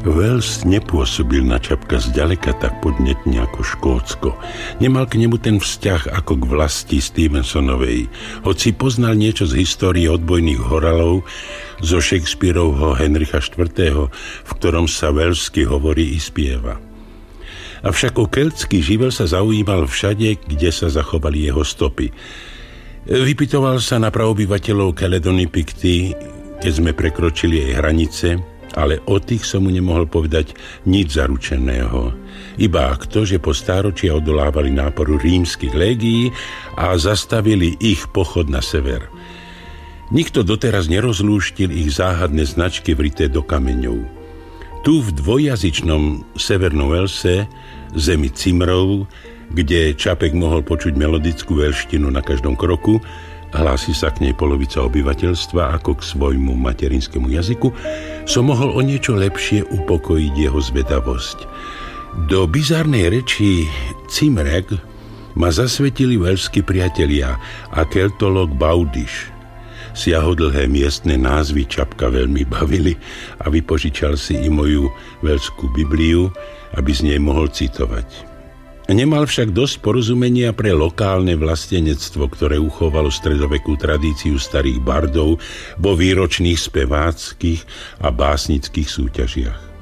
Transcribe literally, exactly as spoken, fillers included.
Wales nepôsobil na Čapka zďaleka tak podnetne ako Škótsko. Nemal k nemu ten vzťah ako k vlasti Stevensonovej, hoci poznal niečo z histórie odbojných horalov zo Shakespearovho Henricha štvrtého., v ktorom sa welsky hovorí i spieva. Avšak o keltský živel sa zaujímal všade, kde sa zachovali jeho stopy. Vypytoval sa na praobyvateľov Caledony Picty, keď sme prekročili jej hranice, ale o tých som mu nemohol povedať nič zaručeného. Iba to, že po stáročia odolávali náporu rímskych légií a zastavili ich pochod na sever. Nikto doteraz nerozlúštil ich záhadné značky vrité do kameňov. Tu v dvojjazyčnom severnom Walese, zemi Cimrov, kde Čapek mohol počuť melodickú velštinu na každom kroku, hlási sa k nej polovica obyvateľstva ako k svojmu materinskému jazyku, som mohol o niečo lepšie upokojiť jeho zvedavosť. Do bizarnej reči Cimreg ma zasvetili velskí priatelia a keltolog Baudiš. Siahodlhé miestne názvy Čapka veľmi bavili a vypožičal si i moju velskú Bibliu, aby z nej mohol citovať. Nemal však dosť porozumenia pre lokálne vlastenectvo, ktoré uchovalo stredovekú tradíciu starých bardov vo výročných speváckých a básnických súťažiach.